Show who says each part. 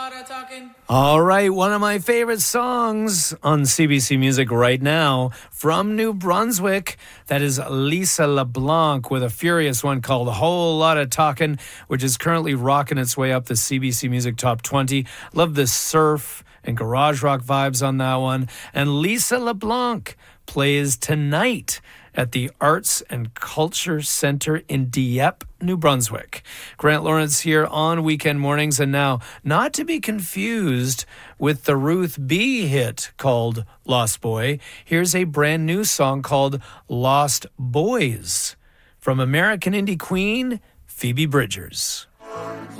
Speaker 1: All right, one of my favorite songs on CBC Music right now from New Brunswick. That is Lisa LeBlanc with a furious one called A Whole Lot of Talking, which is currently rocking its way up the CBC Music Top 20. Love the surf and garage rock vibes on that one. And Lisa LeBlanc plays tonight at the Arts and Culture Centre in Dieppe, New Brunswick. Grant Lawrence here on Weekend Mornings, and now, not to be confused with the Ruth B. hit called Lost Boy, here's a brand new song called Lost Boys from American indie queen Phoebe Bridgers.